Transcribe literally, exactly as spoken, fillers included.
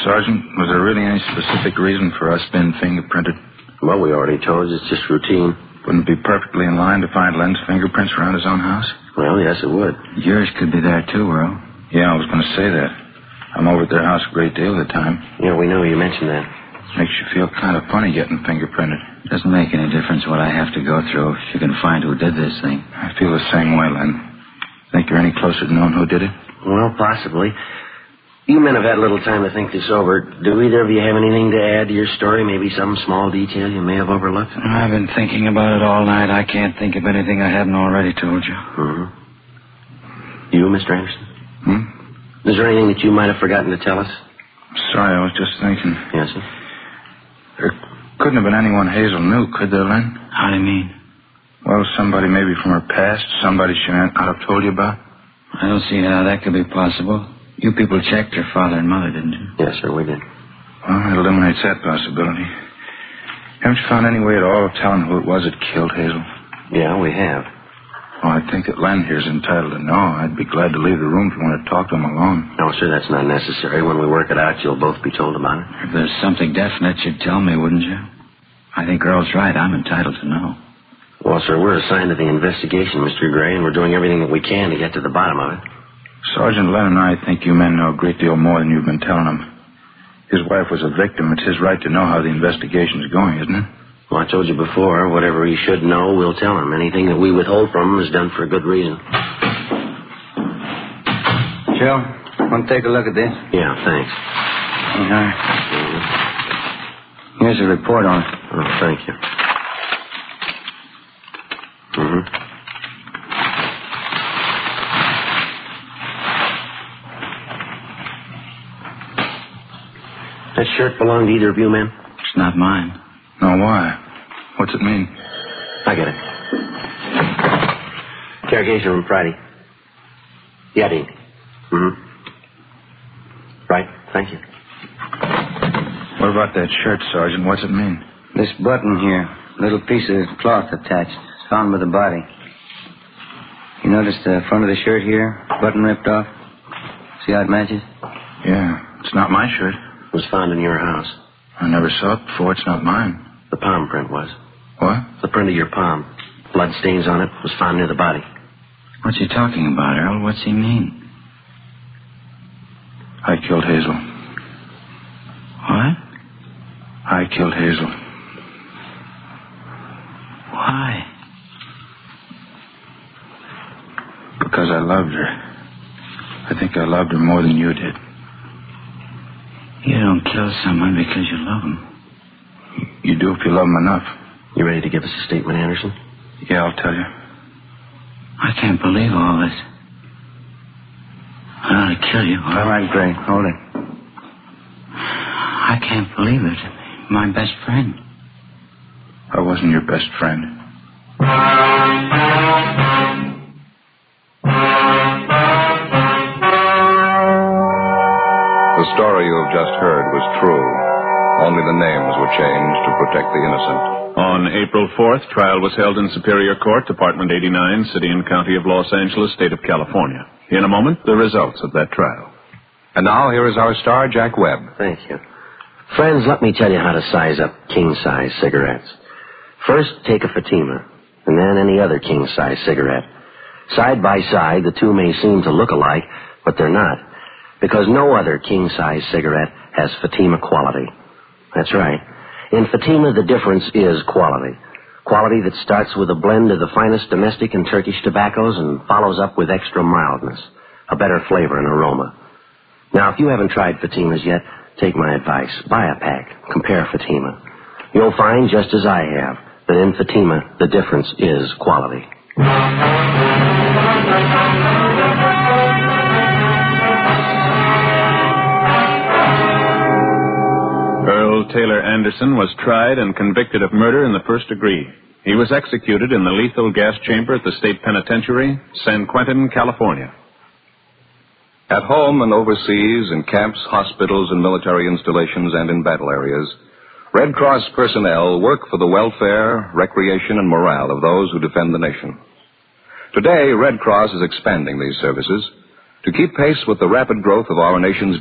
Sergeant, was there really any specific reason for us being fingerprinted? Well, we already told you. It's just routine. Wouldn't it be perfectly in line to find Len's fingerprints around his own house? Well, yes, it would. Yours could be there, too, Earl. Yeah, I was going to say that. I'm over at their house a great deal of the time. Yeah, we know. You mentioned that. Makes you feel kind of funny getting fingerprinted. Doesn't make any difference what I have to go through if you can find who did this thing. I feel the same way, Len. Think you're any closer to knowing who did it? Well, possibly. You men have had a little time to think this over. Do either of you have anything to add to your story? Maybe some small detail you may have overlooked? I've been thinking about it all night. I can't think of anything I haven't already told you. Mm-hmm. You, Mister Anderson? Hmm? Is there anything that you might have forgotten to tell us? Sorry, I was just thinking. Yes, sir? There couldn't have been anyone Hazel knew, could there, Len? How do you mean? Well, somebody maybe from her past, somebody she might not have told you about. I don't see how that could be possible. You people checked her father and mother, didn't you? Yes, sir, we did. Well, it eliminates that possibility. Haven't you found any way at all of telling who it was that killed Hazel? Yeah, we have. Well, I think that Len here's entitled to know. I'd be glad to leave the room if you want to talk to him alone. No, sir, that's not necessary. When we work it out, you'll both be told about it. If there's something definite, you'd tell me, wouldn't you? I think Earl's right. I'm entitled to know. Well, sir, we're assigned to the investigation, Mister Gray, and we're doing everything that we can to get to the bottom of it. Sergeant Len and I think you men know a great deal more than you've been telling him. His wife was a victim. It's his right to know how the investigation's going, isn't it? Well, I told you before, whatever he should know, we'll tell him. Anything that we withhold from him is done for a good reason. Joe, want to take a look at this? Yeah, thanks. Uh-huh. Here's a report on it. Oh, thank you. Mm-hmm. That shirt belong to either of you men? It's not mine. No, why? What's it mean? I get it. Interrogation room Friday. Yeah, Dean. Mm-hmm. Right, thank you. What about that shirt, Sergeant? What's it mean? This button here, little piece of cloth attached, found by the body. You notice the front of the shirt here, button ripped off? See how it matches? Yeah, it's not my shirt. It was found in your house. I never saw it before. It's not mine. The palm print was. What? The print of your palm. Blood stains on it was found near the body. What's he talking about, Earl? What's he mean? I killed Hazel. What? I killed Hazel. Why? Because I loved her. I think I loved her more than you did. You don't kill someone because you love them. You do if you love them enough. You ready to give us a statement, Anderson? Yeah, I'll tell you. I can't believe all this. I ought to kill you. All right, Gray. Hold it. I can't believe it. My best friend. I wasn't your best friend. The story you have just heard was true. Only the names were changed to protect the innocent. On April fourth, trial was held in Superior Court, Department eighty-nine, City and County of Los Angeles, State of California. In a moment, the results of that trial. And now, here is our star, Jack Webb. Thank you. Friends, let me tell you how to size up king-size cigarettes. First, take a Fatima, and then any other king-size cigarette. Side by side, the two may seem to look alike, but they're not, because no other king-size cigarette has Fatima quality. That's right. In Fatima, the difference is quality. Quality that starts with a blend of the finest domestic and Turkish tobaccos and follows up with extra mildness, a better flavor and aroma. Now, if you haven't tried Fatimas yet, take my advice. Buy a pack. Compare Fatima. You'll find, just as I have, that in Fatima, the difference is quality. Earl Taylor Anderson was tried and convicted of murder in the first degree. He was executed in the lethal gas chamber at the State Penitentiary, San Quentin, California. At home and overseas, in camps, hospitals, and military installations, and in battle areas, Red Cross personnel work for the welfare, recreation, and morale of those who defend the nation. Today, Red Cross is expanding these services to keep pace with the rapid growth of our nation's